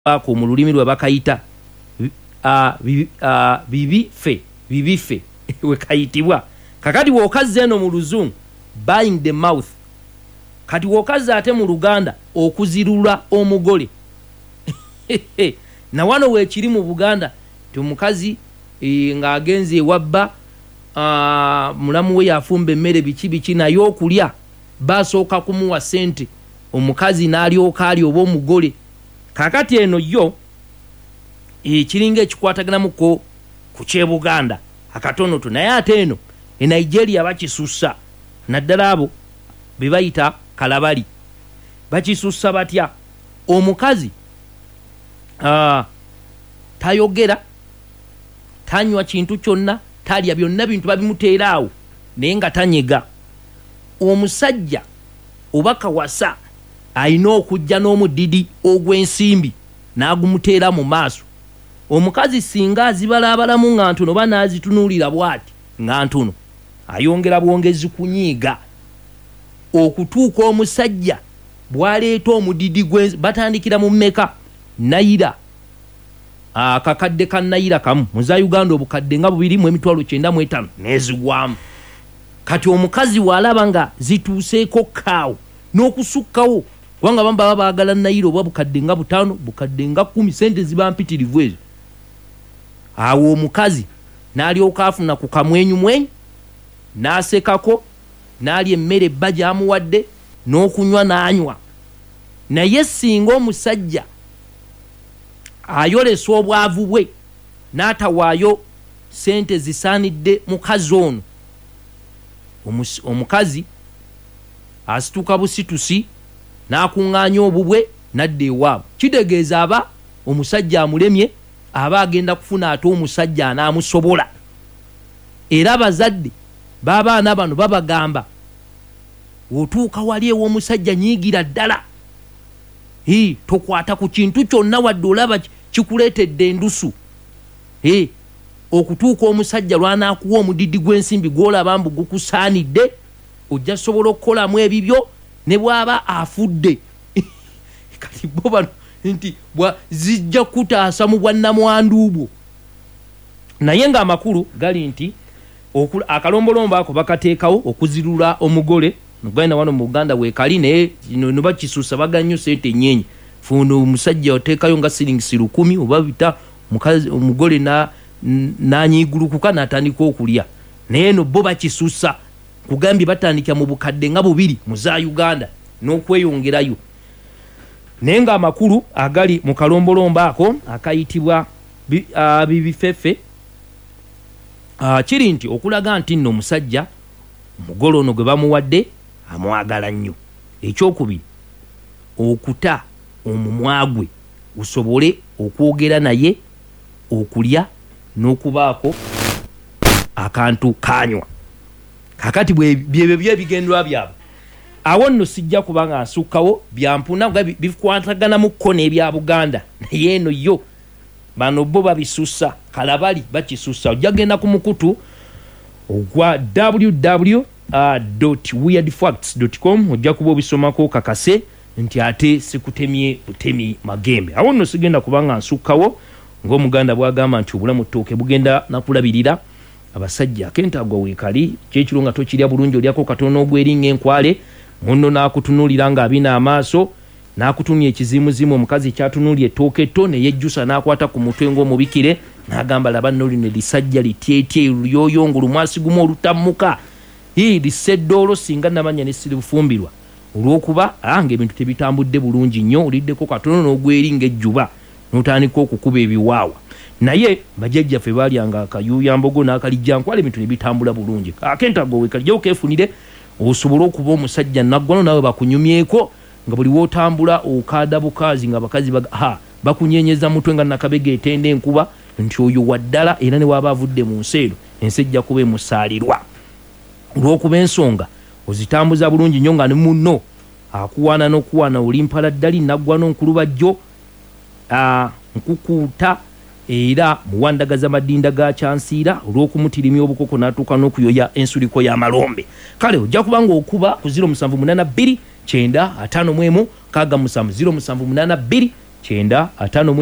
ako mu lulimi lwe bakayita bibife we kayitibwa. Kakati wokaze eno mu luzungu buying the mouth, kati wokaze ate mu Luganda okuzirula omugole. Na wano wekiri mu Buganda tumukazi nga agenze wabba mulamu we yafumba emmere biki nayo okulya basooka kumuwa sente omukazi n'alyoka ali oba omugole. Kakati eno yo kiringa ekikwataganamuko ku kyebuganda akatonoto, naye ate eno e Nigeria bakisussa naddala abo bebayita kalabali. Bakisussa batya? Omukazi tayogera, tanywa kintu kyonna, talya, byonna bintu babimuteeraawo naye nga tanyega. Omusajja obaka wasa ayina okujja n'omudidi ogw'ensimbi n'agumuteera mu maaso. Omukazi singa azibalabalamu nga ntono oba n'azitunuulira bw'ati nga ntono, ayongera bwongezi kunyiiga okutuuka omusajja bw'aleeta omudidi batandikira mu mmeka nayira. Akakadde ka nayira kamu muza Uganda obukadde nga 2,950 nezigwamu. Kati omukazi walaba nga zituuseeko kaawo n'okusukkawo wanga bamba baagala nayira oba bukadde nga 5 bukadde nga 10 sente ziba mpitirivu ezo. Awo omukazi n'alyoka afuna ku kamwenyumwenyu n'asekako n'alya emmere bajja amuwadde n'okunywa n'anywa. Naye singa omusajja ayolesa obwavu bwe n'atawaayo sente zisaanidde mukazi ono, omukazi asituka busitusi n'akuŋŋaanya obubwe n'adda ewaabwe. Kitegeeza aba omusajja amulemye, aba agenda kufuna ate omusajja anaamusobola. Era abazadde b'abaana bano babagamba otuuka wali ew'omusajja nyiigira ddala, tokwata ku kintu kyonna wadde olaba kikuleetedde endusu. Okutuuka omusajja lw'anaakuwa omudidi gw'ensimbi gw'olaba mbu gukusaanidde, ojja sobola okukolamu ebibyo ne bw'aba afudde. Kati bo bano nti zijja kutaasa mu bwannamwandu bwo. Naye ng'amakulu gali nti akalombolombo ako bakateekawo okuzirula omugole. Nuganda wano mu Uganda weekali naye no bakisuusa bagannyo sente nnyenye. Funa omusajja oteekayo nga siringisi 10 oba bita omugole n'anyiigulukuka n'atandika okulya. Naye no bo bakisuusa kugambye batandika mu bukadde nga 2 mu za Uganda n'okweyongerayo. Naye ng'amakulu agali mu kalombolombo ako akayitibwa bibifefe kiri nti okulaga nti nno omusajja omugole ono gwe bamuwadde amwagala nnyo. Ekyokubiri, okuta omumwa gwe gusobole okwogera naye, okulya n'okubaako akantu kanywa. Kakati byebyo byebigendwa byabwe. Awo nno sijja kubanga asukkawo byampuna nga bikwataganamuko n'ebya Buganda. Naye eno yo bano bo babisussa, kalabali bakisussa. Ojja genda ku mukutu ogwa www.weirdfacts.com ojja kuba obisomako kakase nti ate sikutemye butemi magembe. Awo nno sigenda kubanga nsukkawo ng'Omuganda bwagamba nti obulamu ttooke bugenda nakulabirira. Abasajja akentagwa weekali kyekiro nga tokirya bulungi olyako katono ogweringa enkwale, munno n'akutunuulira nga abina amaaso n'akutunya ekizimuzimu. Omukazi kyatunuulya ettooke etto ne yejjusa n'akwata ku mutwe ng'omubikire n'agamba laba nno lino lisajja lityetye luyoyongulu mwasigumu olutammuka liseddoolo singa namanya ne siribufumbirwa olw'okuba ng'ebintu tebitambudde bulungi nnyo, oliddeko katono n'ogweringa ejjuba n'otandika okukuba ebiwaawa. Naye bajjajjaffe baalyanga akayuyambogo n'akalijjankwala ebintu ne bitambula bulungi. Akentago weekalijja okeefunire osobole okuba omusajja naggwano nawe bakunyumyeko nga buli w'otambula okaada bukaazi nga abakazi bakunyenyeza mutwe nga nakabega etenda enkuba nti oyo waddala era ne waaba avudde mu nsi eno ensi ejja kuba emusaalirwa. Olw'okuba ensonga ozitambuza bulungi nnyo nga ne munno akuwaana n'okuwaana olimpala ddali naggwano nkulubajjo nkukuuta era muwandagaza madinda ga kyansiira olw'okumutirimya obukoko n'atuuka n'okuyoya ensuliko y'amalombe. Kale ojja kubanga okuba ku 0782 951 6 7 0782 9 5